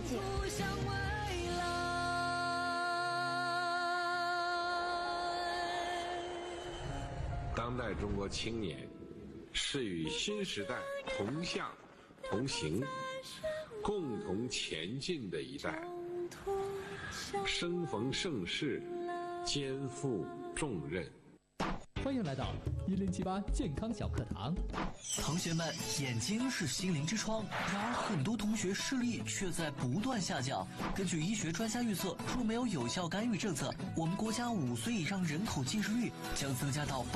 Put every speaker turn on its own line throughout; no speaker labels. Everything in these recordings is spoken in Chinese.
景。
当代中国青年是与新时代同向同行、共同前进的一代，生逢盛世，肩负重任。
欢迎来到1078健康小课堂。
同学们，眼睛是心灵之窗，然而很多同学视力却在不断下降。根据医学专家预测，若没有有效干预政策，我们国家5岁以上人口近视率将增加到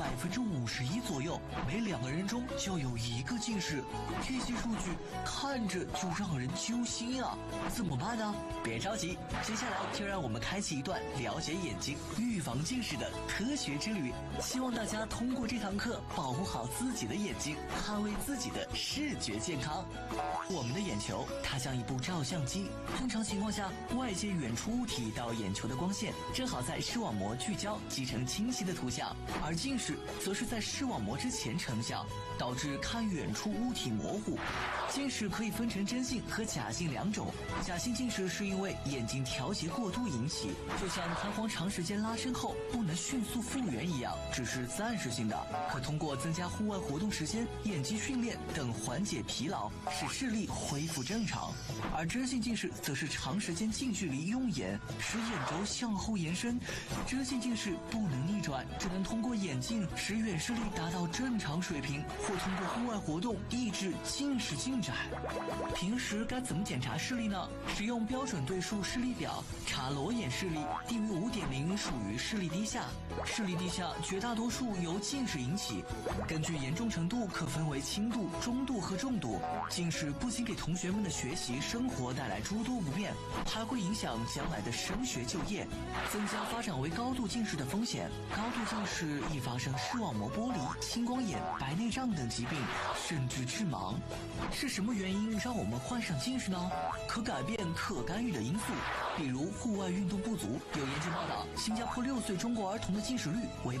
51%左右，每2个人中就有1个近视。这些数据看着就让人揪心啊！怎么办呢？别着急，接下来就让我们开启一段了解眼睛、预防近视的科学之旅。希望大家通过这堂课保护好自己的眼睛，捍卫自己的视觉健康。我们的眼球它像一部照相机，正常情况下，外界远处物体到眼球的光线正好在视网膜聚焦，集成清晰的图像，而近视则是在视网膜之前成像，导致看远处物体模糊。近视可以分成真性和假性2种，假性近视是因为眼睛调节过度引起，就像弹簧长时间拉伸后不能迅速复原一样，只是暂时性的，可通过增加户外活动时间、眼肌训练等缓解疲劳，使视力恢复正常。而真性近视则是长时间近距离用眼，使眼轴向后延伸。真性近视不能逆转，只能通过眼镜使远视力达到正常水平，或通过户外活动抑制近视进展。平时该怎么检查视力呢？使用标准对数视力表查裸眼视力，低于5.0属于视力低下。视力低下绝大多数由近视引起，根据严重程度可分为轻度、中度和重度。近视不仅给同学们的学习生活带来诸多不便，还会影响将来的升学就业，增加发展为高度近视的风险。高度近视易发生视网膜剥离、青光眼、白内障等疾病，甚至致盲。是什么原因让我们患上近视呢？可改变、可干预的因素，比如户外运动不足。有研究报道，新加坡6岁中国儿童的近视率为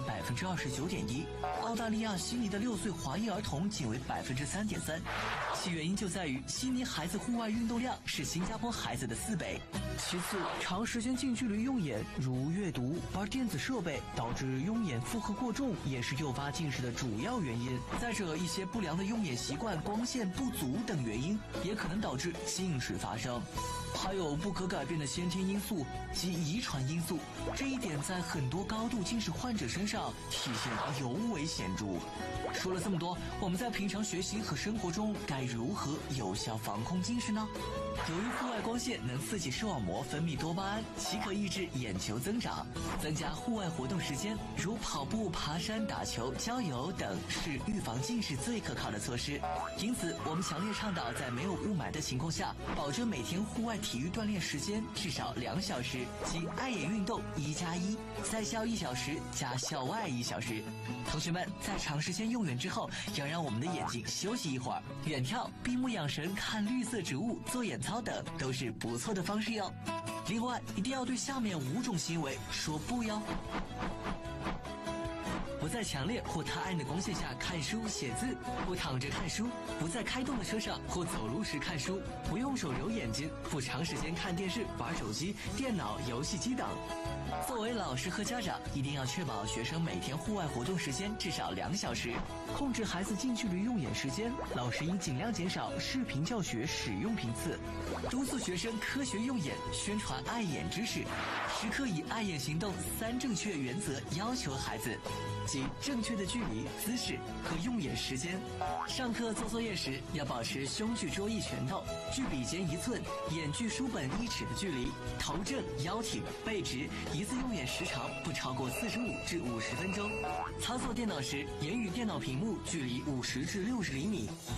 29.1%，澳大利亚悉尼的6岁华裔儿童仅为3.3%。其原因就在于悉尼孩子户外运动量是新加坡孩子的4倍。其次，长时间近距离用眼，如阅读、玩电子设备，导致用眼负荷过重，也是诱发近视的主要原因。再者，一些不良的用眼习惯、光线不足等原因，也可能导致近视发生。还有不可改变的先天因素及遗传因素，这一点在很多高度近视患者身上体现尤为显著。说了这么多，我们在平常学习和生活中该如何有效防控近视呢？由于户外光线能刺激视网膜分泌多巴胺，其可抑制眼球增长。增加户外活动时间，如跑步、爬山、打球、郊游等，是预防近视最可靠的措施。因此，我们强烈倡导在没有雾霾的情况下，保证每天户外体育锻炼时间至少2小时，即爱眼运动1+1，在校1小时加校外1小时。同学们，在长时间用眼之后，要让我们的眼睛休息一会儿，远眺、闭目养神、看绿色植物、做眼操等，都是不错的方式哟。另外，一定要对下面5种行为说不哟。不在强烈或太暗的光线下看书写字，不躺着看书，不在开动的车上或走路时看书，不用手揉眼睛，不长时间看电视、玩手机、电脑、游戏机等。作为老师和家长，一定要确保学生每天户外活动时间至少2小时，控制孩子近距离用眼时间。老师应尽量减少视频教学使用频次，督促学生科学用眼，宣传爱眼知识，时刻以爱眼行动3正确原则要求孩子。即正确的距离、姿势和用眼时间。上课做作业时要保持胸距桌椅拳头，距笔尖1寸，眼距书本1尺的距离，头正腰挺背直，一次用眼时长不超过45至50分钟。操作电脑时，眼与电脑屏幕距离50至60厘米，